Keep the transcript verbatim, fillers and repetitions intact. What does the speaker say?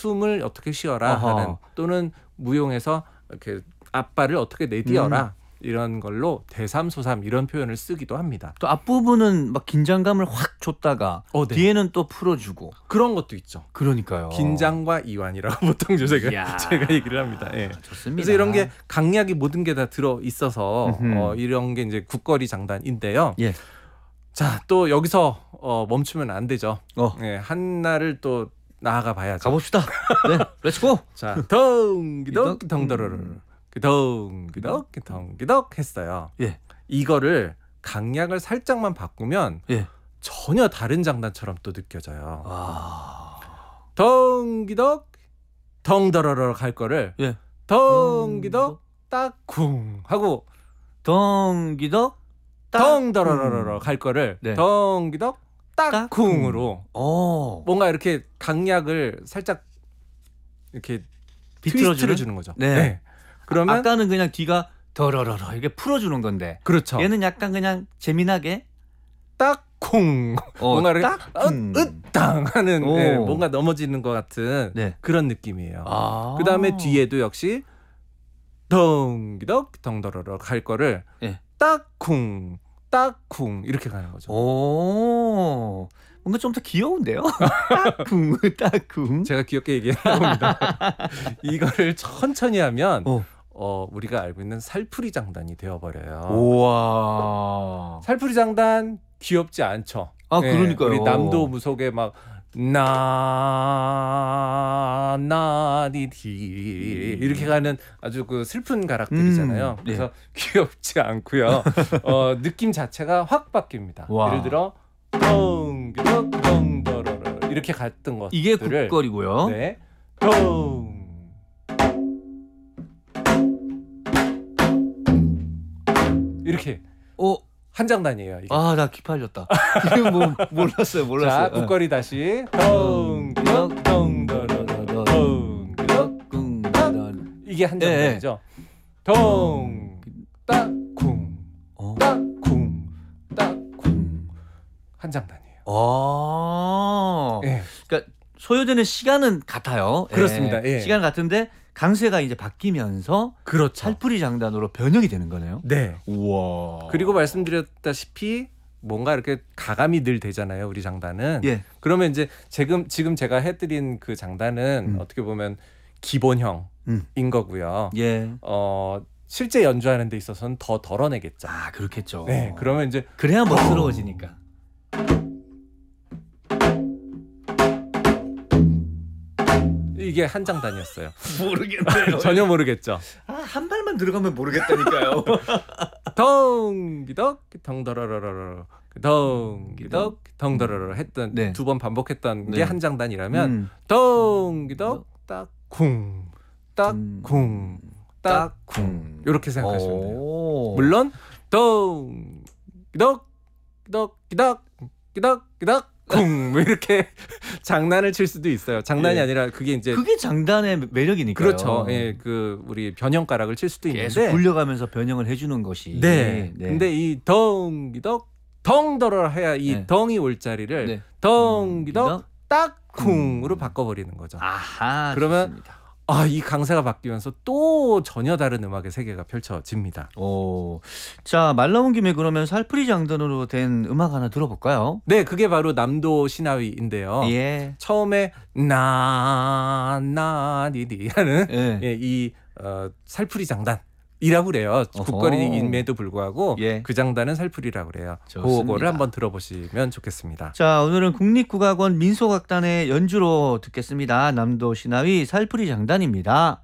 숨을 어떻게 쉬어라 어허. 하는 또는 무용에서 이렇게 앞발을 어떻게 내디어라 음. 이런 걸로 대삼소삼 이런 표현을 쓰기도 합니다. 또 앞부분은 막 긴장감을 확 줬다가 어, 네. 뒤에는 또 풀어주고 그런 것도 있죠. 그러니까요. 긴장과 이완이라고 보통 제가, 제가 얘기를 합니다. 예. 좋습니다. 그래서 이런 게 강약이 모든 게 다 들어 있어서 어, 이런 게 이제 국거리 장단인데요. 예. 자, 또 여기서 어, 멈추면 안 되죠. 어. 예, 한 날을 또 나아가 봐야죠. 가봅시다. 네, 렛츠고. 자, 덩기덕 덩더러러 기덕기덕 기덕기덕 했어요. 예. 이거를 강약을 살짝만 바꾸면 예. 전혀 다른 장단처럼 또 느껴져요. 아. 덩기덕 덩더러러 갈 거를 예. 덩기덕 딱쿵 하고 덩기덕 덩더러러러 갈 거를 네. 덩기덕 딱쿵으로 오. 뭔가 이렇게 강약을 살짝 이렇게 비틀어주는? 트위스트를 주는 거죠. 네. 네. 그러면 아까는 그냥 뒤가 더러러러 이게 풀어주는 건데. 그렇죠. 얘는 약간 그냥 재미나게 딱쿵 어, 뭔가 이렇게 딱쿵. 으땅 하는 오. 네, 뭔가 넘어지는 것 같은 네. 그런 느낌이에요. 아. 그 다음에 뒤에도 역시 덩기덕 덩더러러 갈 거를 네. 딱쿵 딱쿵 이렇게 가는 거죠. 오. 뭔가 좀 더 귀여운데요? 딱쿵 딱쿵. 제가 귀엽게 얘기한 겁니다. 이거를 천천히 하면 어. 어, 우리가 알고 있는 살풀이 장단이 되어버려요. 우와. 살풀이 장단 귀엽지 않죠? 아, 네, 그러니까요. 우리 남도 무속에 막 나, 나디디 이렇게 가는 아주 그 슬픈 가락들이잖아요. 음, 그래서 예. 귀엽지 않고요. 어, 느낌 자체가 확 바뀝니다. 와. 예를 들어 덩기덕 덩더러러 이렇게 갔던 것들을 이게 국거리고요. 네, 덩 이렇게 어. 한 장단이에요. 이게. 아, 나 기팔렸다. 이거 뭐 몰랐어요, 몰랐어요. 자, 국거리 다시 덩기덕 덩더러러 덩기덕 덩 이게 한 장단이죠. 덩 딱쿵 어. 딱쿵 딱쿵 한 장단이에요. 아. 예. 그러니까 소요되는 시간은 같아요. 그렇습니다. 예. 시간 같은데 강세가 이제 바뀌면서 그렇죠. 살풀이 장단으로 변형이 되는 거네요. 네. 우와. 그리고 말씀드렸다시피 뭔가 이렇게 가감이 늘 되잖아요. 우리 장단은. 예. 그러면 이제 지금 지금 제가 해드린 그 장단은 음. 어떻게 보면 기본형인 음. 거고요. 예. 어, 실제 연주하는 데 있어서는 더 덜어내겠죠. 아, 그렇겠죠. 네. 그러면 이제 그래야 멋스러워지니까. 이게 한 장단이었어요. 모르겠네요. 전혀 모르겠죠. 아, 한 발만 들어가면 모르겠다니까요. 덩기덕 덩더러러러 덩기덕 덩더러러 했던 네. 두 번 반복했던 네. 게 한 장단이라면 음. 덩기덕 딱쿵 딱쿵 딱쿵 이렇게 생각하시면 돼요. 오. 물론 덩기덕 기덕 기덕 기덕 기덕 쿵 뭐 이렇게 장난을 칠 수도 있어요. 장난이 예. 아니라 그게 이제 그게 장단의 매력이니까요. 그렇죠. 예, 그 우리 변형가락을 칠 수도 계속 있는데 굴려가면서 변형을 해주는 것이. 네. 네. 근데 이 덩기덕 덩더러 해야 이 네. 덩이 올 자리를 네. 덩기덕 딱쿵으로 음. 바꿔버리는 거죠. 아하. 그러면 좋습니다. 아, 이 강세가 바뀌면서 또 전혀 다른 음악의 세계가 펼쳐집니다. 오. 자, 말 나온 김에 그러면 살풀이 장단으로 된 음악 하나 들어볼까요? 네, 그게 바로 남도 신화위인데요. 예. 처음에 나나디디 하는 예. 예, 이 어, 살풀이 장단이라고 그래요. 어허. 국거리임에도 불구하고 예. 그 장단은 살풀이라고 그래요. 좋습니다. 그거를 한번 들어보시면 좋겠습니다. 자, 오늘은 국립국악원 민속악단의 연주로 듣겠습니다. 남도 신화위 살풀이 장단입니다.